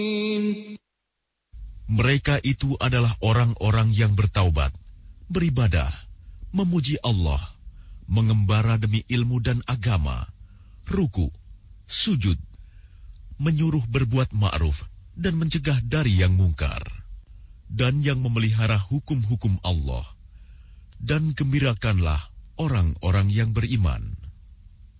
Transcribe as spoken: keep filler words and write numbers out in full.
Mereka itu adalah orang-orang yang bertaubat, beribadah, memuji Allah, mengembara demi ilmu dan agama, ruku, sujud, menyuruh berbuat ma'ruf dan mencegah dari yang mungkar, dan yang memelihara hukum-hukum Allah. Dan gembirakanlah orang-orang yang beriman.